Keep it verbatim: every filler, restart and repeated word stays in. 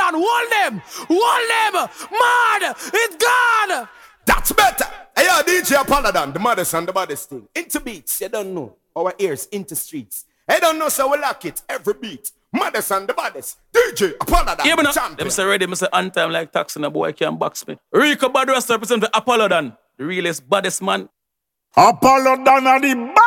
Babylon, hold them, hold them, mad, it's gone. That's better. Hey, yo, D J Apollo, the maddest and the baddest thing. Into beats, you don't know. Our ears into streets. I don't know, so we lock it every beat. Maddest and the baddest. D J Apollo, yeah, but champion. Them say ready, me say on time like taxi, and a boy can't box me. Rico Badras represent the Apollo, the realest, baddest man. Apollo, are the